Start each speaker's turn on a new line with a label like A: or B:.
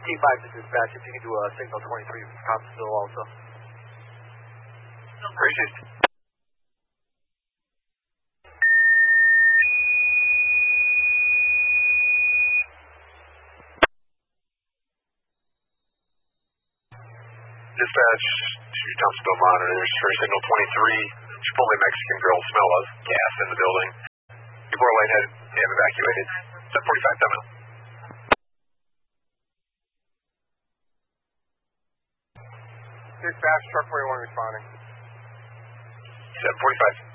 A: T5 to dispatch, if you can do a signal 23 from Thompsonville also.
B: Appreciate it. Dispatch to Thompsonville monitors for signal 23, Chipotle Mexican Grill, smell of gas in the building. People are lightheaded, they have evacuated. 745 time out.
C: Dispatch, truck 41 responding.
B: 745.